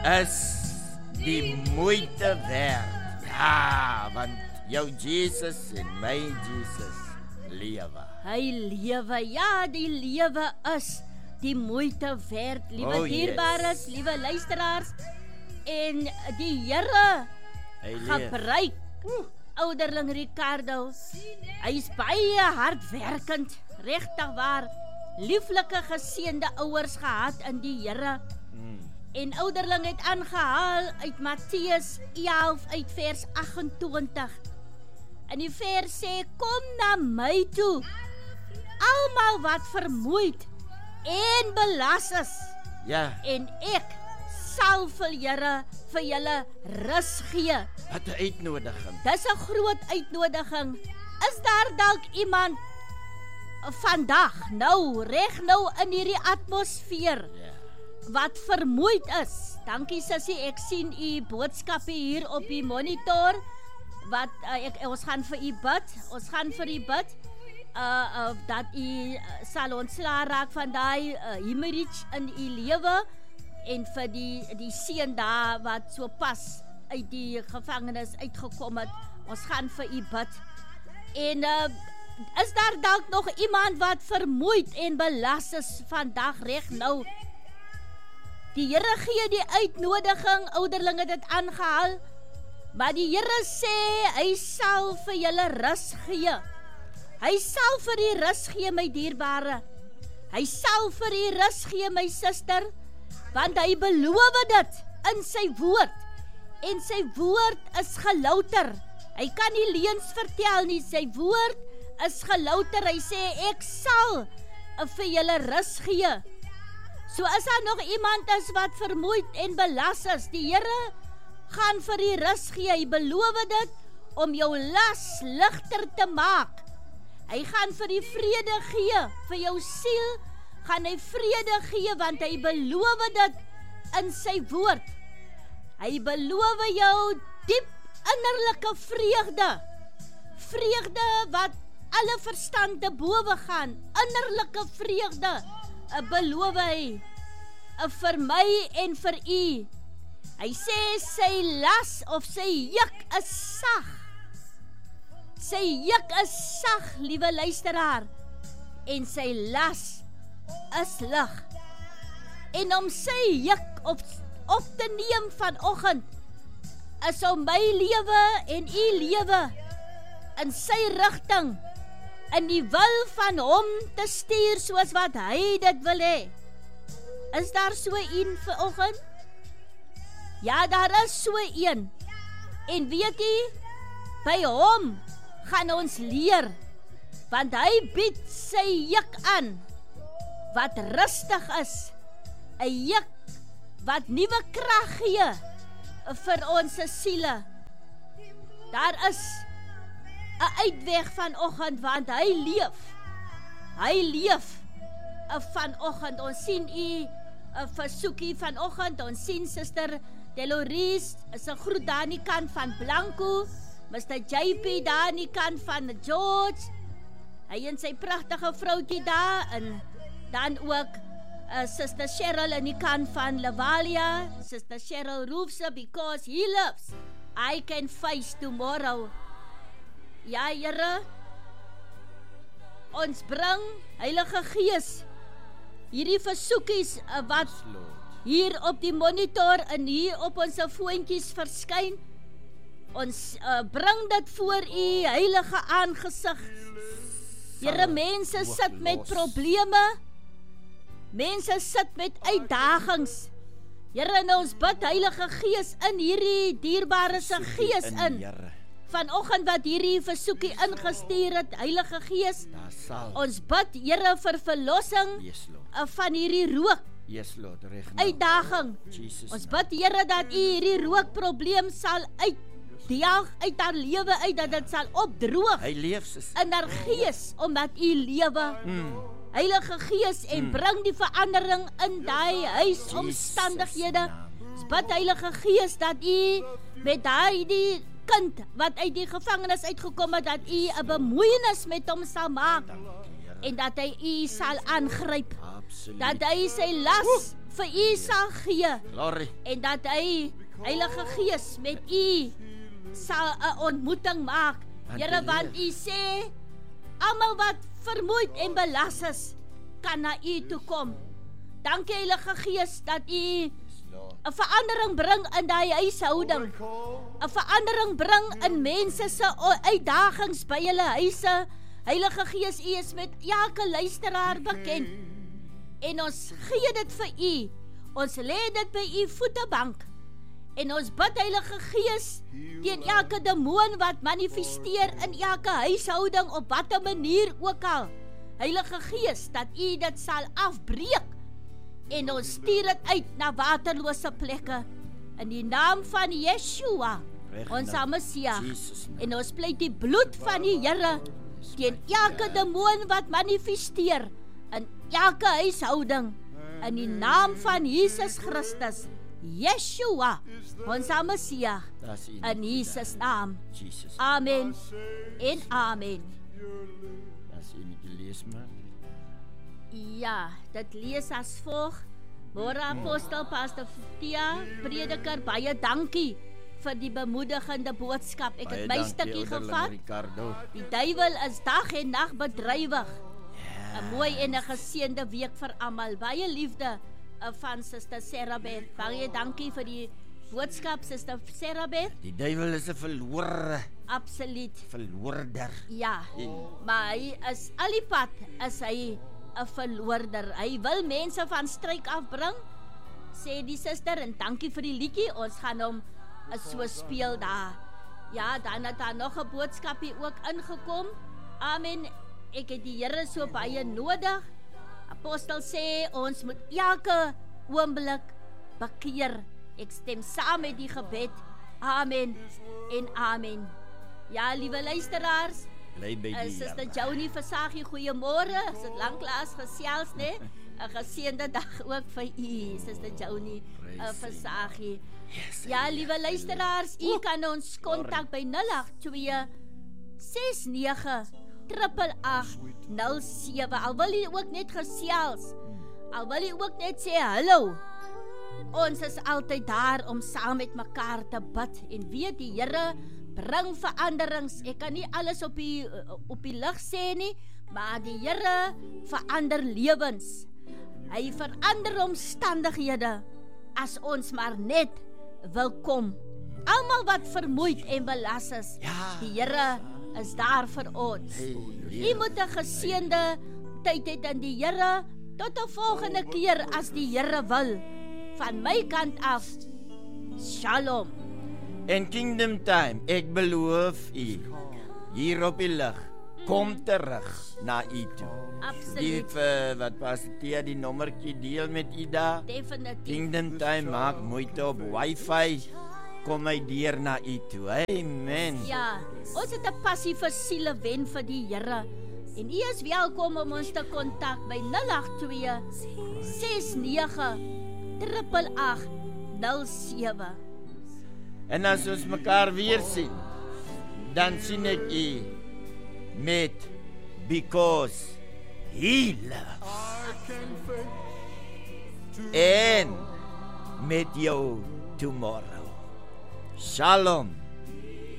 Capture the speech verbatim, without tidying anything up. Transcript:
is die moeite werd. Ja, want jou Jesus en my Jesus lewe. Hy lewe, ja, die lewe is die moeite werd, liewe Oh, dierbares, yes. liewe luisteraars. En die Here Hy leef. gebruik ouderling Ricardo. Hy is baie hardwerkend, regtig waar. Lieflike geseënde ouers gehad in die Here. Mm. En ouderling het aangehaal uit Matteus elf uit vers agt-en-twintig. En die vers sê, kom na my toe, almal wat vermoeid en belas is, Ja, en ek sal vir julle vir julle rus gee. wat 'n uitnodiging. Dis 'n groot uitnodiging. Is daar dalk iemand vandag, nou, reg nou in hierdie atmosfeer, Ja. wat vermoeid is? Dankie sussie, ek sien u boodskappe hier op die monitor. Wat uh, ek, ons gaan vir u bid. Ons gaan vir u bid uh, uh, dat u uh, sal ontslaa raak van daai uh, hemorrhage in u lewe en vir die die seun daar wat so pas uit die gevangenis uitgekom het. Ons gaan vir u bid. En uh, is daar dalk nog iemand wat vermoeid en belas is vandag reg nou? Die Here gee die uitnodiging, ouderlinge het dit aangehaal, maar die Here sê, hy sal vir julle rus gee. Hy sal vir die rus gee, my dierbare. Hy sal vir die rus gee, my suster, want hy beloof dit in sy woord. En sy woord is gelouter. Hy kan nie leuns vertel nie, sy woord is gelouter. Hy sê, ek sal vir julle rus gee. So as daar nog iemand is wat vermoeid en belas is, die Here gaan vir die rus gee. Hy beloof dit om jou las ligter te maak. Hy gaan vir die vrede gee, vir jou siel gaan hy vrede gee, want hy beloof dit in sy woord. Hy beloof jou diep innerlike vreugde. Vreugde wat alle verstand te bowe gaan. Innerlike vreugde beloof hy vir my en vir u. Hy sê sy las of sy juk is sag. Sy juk is sag, liewe luisteraar, en sy las is lig. En om sy juk op, op te neem vanoggend is om my lewe en u lewe in sy rigting, in die wil van hom te stuur soos wat hy dit wil hê. Is daar so een vanoggend? Ja, daar is so een. En weet jy, by hom gaan ons leer, want hy bied sy juk aan, wat rustig is, 'n juk wat nuwe krag gee vir ons siele. Daar is 'n uitweg vanoggend, want hy leef. Hy leef vanoggend. Ons sien u 'n versoekie vanoggend. Ons sien Suster Deloris, is 'n groet daar aan die kant van Blanco. mister J P daar aan die kant van George. Hy en sy pragtige vroutjie daar, en dan ook uh, Sister Cheryl aan die kant van Lavalia. Sister Cheryl roeps because he loves. I can face tomorrow. Ja, Here, ons bring Heilige Gees hierdie versoekies uh, wat hier op die monitor en hier op ons foontjies verskyn. Ons uh, bring dit voor u heilige aangesig. Here, mense sit met probleme. Mense sit met uitdagings. Here, en ons bid Heilige Gees in hierdie dierbare se gees in. Vanoggend wat hierdie versoekie ingestuur het, Heilige Gees, ons bid, Here, vir verlossing Yes, van hierdie rook. Yes, Lord, reg nou. Uitdaging. Jesus, ons bid, Here, dat u hierdie rookprobleem sal uit Diag uit haar lewe uit, dat dit sal opdroog. Hy leef sis. In haar gees, omdat u lewe. Mm. Heilige Gees, en Mm. bring die verandering in daai huisomstandighede. Ons bid, Heilige Gees, dat u met daai die kind wat uit die gevangenis uitgekom het, dat u 'n bemoeienis met hom sal maak. En dat hy u sal aangryp. Absoluut. Dat hy sy las vir u sal gee. Glory. En dat hy, Heilige Gees, met u sal 'n ontmoeting maak. Here, want u sê, almal wat vermoeid en belas is, kan na u toe kom. Dankie, Heilige Gees, dat u 'n verandering bring in daai huishouding. 'n Verandering bring in mense se uitdagings by hulle huise. Heilige Gees, u is met elke luisteraar bekend. En ons gee dit vir u. Ons lê dit by u voetebank. En ons bid, Heilige Gees, teen elke demoon wat manifesteer in elke huishouding op watter manier ook al. Heilige Gees, dat u dit sal afbreek. En ons stuur dit uit na waterlose plekke. In die naam van Yeshua, ons Messias. En ons pleit die bloed van die Here teen elke demoon wat manifesteer in elke huishouding. In die naam van Jesus Christus, Yeshua, ons Messias. In Jesus naam. Amen en amen. As jy nie lees maar. Ja, dit lees as volg. Môre apostel Pastor Tia, prediker, baie dankie vir die bemoedigende boodskap. Ek het my stukkie gevat. Die duiwel is dag en nag bedrywig. 'n Mooi en 'n geseënde week vir almal. Baie liefde van Suster Serabeth. Baie dankie vir die boodskap, Suster Serabeth. Die duiwel is 'n verlore. Absoluut. Verloorder. Ja, maar hy is al die pad is hy 'n verloorder. Hy wil mense van struik afbring, sê die suster, en dankie vir die liedjie. Ons gaan hom so speel daar. Ja, dan het daar nog 'n boodskapie ook ingekom. Amen. Ek het die Here so baie nodig. Apostel sê ons moet elke oomblik bekeer. Ek stem saam met die gebed. Amen en amen. Ja, liewe luisteraars, bly by die Suster Joni Versagie, goeiemôre. Is dit lanklaas gesels, né? 'n Geseënde dag ook vir u, Suster Joni uh, Versagie. Yes, ja, liewe luisteraars, u kan ons kontak by nul agt twee ses nege agt agt nul sewe. Al wil u ook net gesels, al wil u ook net sê hallo. Ons is altyd daar om saam met mekaar te bid en weet die Here bring veranderings. Ek kan nie alles op die op die lig sê nie, maar die Here verander lewens. Hy verander omstandighede as ons maar net wil kom. Almal wat vermoeid en belas is, ja, die Here is daar vir ons. Jy moet 'n geseënde tyd hê in die Here. Tot 'n volgende keer as die Here wil. Van my kant af, Shalom. En Kingdom Time, ek beloof u, hier op die lig, kom terug na u toe. Absoluut. Die uh, wat Pastor Tia die nommertjie deel met u daar. Definitief. Kingdom Time maak moeite op wifi. Kom hy deur na u toe. Amen. Ja, ons het 'n passie vir siele wen vir die Here. En u is welkom om ons te kontak by nul agt twee ses nege agt agt nul sewe. En as ons mekaar weer sien, dan sien ek u met Because He Loves. En met jou tomorrow. Shalom.